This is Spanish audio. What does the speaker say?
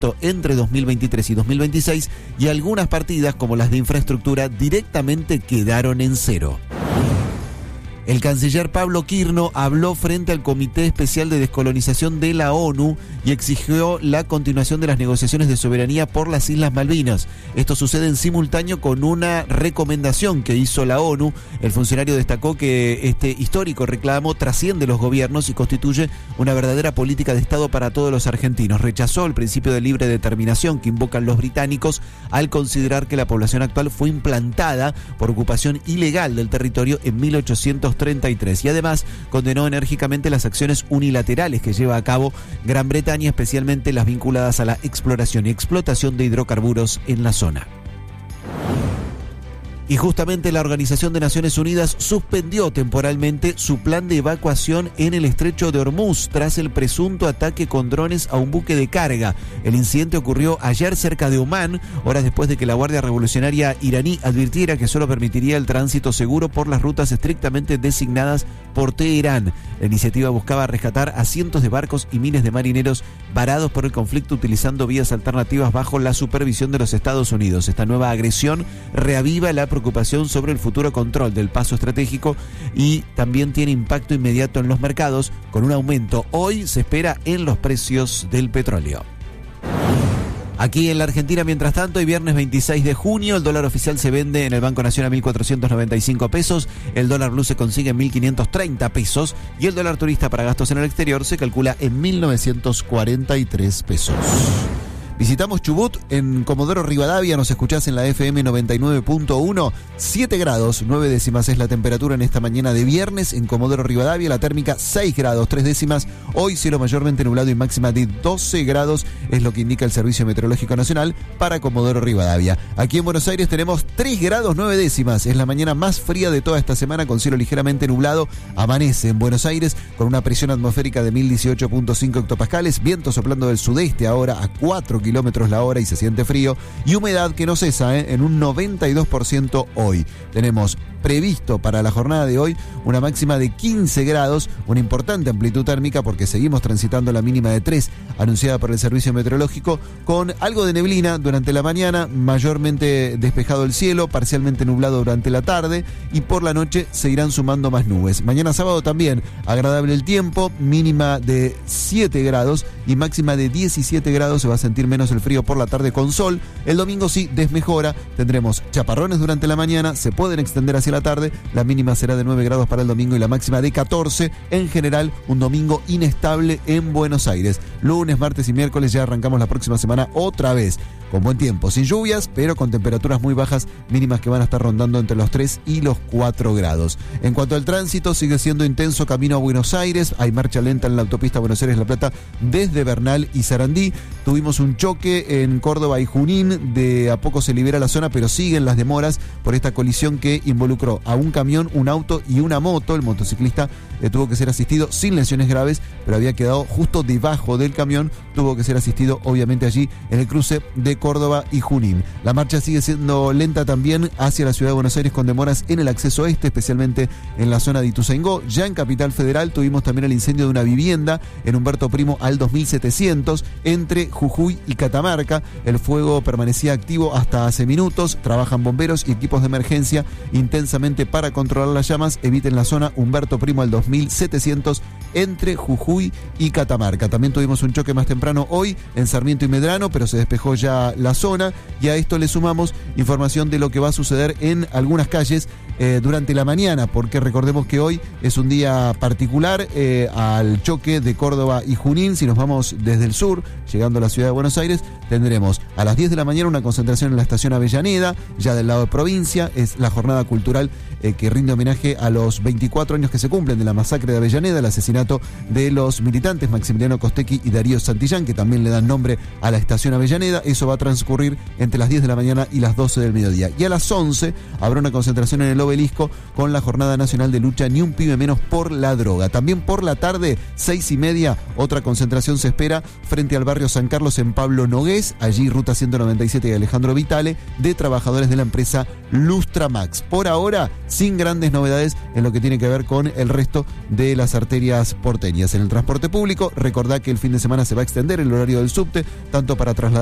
entre 2023 y 2026 y algunas partidas, como las de infraestructura, directamente quedaron en cero. El canciller Pablo Quirno habló frente al Comité Especial de Descolonización de la ONU y exigió la continuación de las negociaciones de soberanía por las Islas Malvinas. Esto sucede en simultáneo con una recomendación que hizo la ONU. El funcionario destacó que este histórico reclamo trasciende los gobiernos y constituye una verdadera política de Estado para todos los argentinos. Rechazó el principio de libre determinación que invocan los británicos al considerar que la población actual fue implantada por ocupación ilegal del territorio en 1833 y además condenó enérgicamente las acciones unilaterales que lleva a cabo Gran Bretaña, especialmente las vinculadas a la exploración y explotación de hidrocarburos en la zona. Y justamente la Organización de Naciones Unidas suspendió temporalmente su plan de evacuación en el estrecho de Hormuz tras el presunto ataque con drones a un buque de carga. El incidente ocurrió ayer cerca de Omán, horas después de que la Guardia Revolucionaria iraní advirtiera que solo permitiría el tránsito seguro por las rutas estrictamente designadas por Teherán. La iniciativa buscaba rescatar a cientos de barcos y miles de marineros varados por el conflicto utilizando vías alternativas bajo la supervisión de los Estados Unidos. Esta nueva agresión reaviva la preocupación sobre el futuro control del paso estratégico y también tiene impacto inmediato en los mercados, con un aumento hoy se espera en los precios del petróleo. Aquí en la Argentina, mientras tanto, hoy viernes 26 de junio, el dólar oficial se vende en el Banco Nación a 1.495 pesos, el dólar blue se consigue en 1.530 pesos y el dólar turista para gastos en el exterior se calcula en 1.943 pesos. Visitamos Chubut, en Comodoro Rivadavia, nos escuchás en la FM 99.1, 7 grados, 9 décimas es la temperatura en esta mañana de viernes en Comodoro Rivadavia, la térmica 6 grados, 3 décimas, hoy cielo mayormente nublado y máxima de 12 grados, es lo que indica el Servicio Meteorológico Nacional para Comodoro Rivadavia. Aquí en Buenos Aires tenemos 3 grados, 9 décimas, es la mañana más fría de toda esta semana con cielo ligeramente nublado, amanece en Buenos Aires con una presión atmosférica de 1018.5 hectopascales, viento soplando del sudeste ahora a 4 kilómetros la hora y se siente frío, y humedad que no cesa en un 92% hoy. Tenemos previsto para la jornada de hoy una máxima de 15 grados, una importante amplitud térmica porque seguimos transitando la mínima de 3 anunciada por el Servicio Meteorológico, con algo de neblina durante la mañana, mayormente despejado el cielo, parcialmente nublado durante la tarde y por la noche se irán sumando más nubes. Mañana sábado también agradable el tiempo, mínima de 7 grados y máxima de 17 grados, se va a sentir menos el frío por la tarde con sol. El domingo sí desmejora, tendremos chaparrones durante la mañana, se pueden extender hacia la tarde, la mínima será de 9 grados para el domingo y la máxima de 14. En general, un domingo inestable en Buenos Aires. Lunes, martes y miércoles ya arrancamos la próxima semana otra vez con buen tiempo, sin lluvias, pero con temperaturas muy bajas, mínimas que van a estar rondando entre los 3 y los 4 grados. En cuanto al tránsito, sigue siendo intenso camino a Buenos Aires, hay marcha lenta en la autopista Buenos Aires-La Plata desde Bernal y Sarandí. Tuvimos un choque en Córdoba y Junín, de a poco se libera la zona, pero siguen las demoras por esta colisión que involucró a un camión, un auto y una moto. El motociclista tuvo que ser asistido sin lesiones graves, pero había quedado justo debajo del camión, tuvo que ser asistido obviamente allí en el cruce de Córdoba y Junín. La marcha sigue siendo lenta también hacia la ciudad de Buenos Aires, con demoras en el acceso este, especialmente en la zona de Ituzaingó. Ya en Capital Federal tuvimos también el incendio de una vivienda en Humberto Primo al 2700 entre Jujuy y Catamarca. El fuego permanecía activo hasta hace minutos, trabajan bomberos y equipos de emergencia intensamente para controlar las llamas. Eviten la zona Humberto Primo al 2700 entre Jujuy y Catamarca. También tuvimos un choque más temprano hoy en Sarmiento y Medrano, pero se despejó ya la zona, y a esto le sumamos información de lo que va a suceder en algunas calles durante la mañana, porque recordemos que hoy es un día particular al choque de Córdoba y Junín. Si nos vamos desde el sur, llegando a la ciudad de Buenos Aires, tendremos a las 10 de la mañana una concentración en la estación Avellaneda, ya del lado de provincia. Es la jornada cultural que rinde homenaje a los 24 años que se cumplen de la masacre de Avellaneda, el asesinato de los militantes Maximiliano Costecchi y Darío Santillán, que también le dan nombre a la estación Avellaneda. Eso va a transcurrir entre las 10 de la mañana y las 12 del mediodía. Y a las 11 habrá una concentración en el Obelisco con la Jornada Nacional de Lucha Ni un pibe menos por la droga. También por la tarde, 6:30, otra concentración se espera frente al barrio San Carlos en Pablo Nogués, allí Ruta 197 y Alejandro Vitale, de trabajadores de la empresa Lustramax. Por ahora, sin grandes novedades en lo que tiene que ver con el resto de las arterias porteñas. En el transporte público, recordá que el fin de semana se va a extender el horario del subte, tanto para trasladar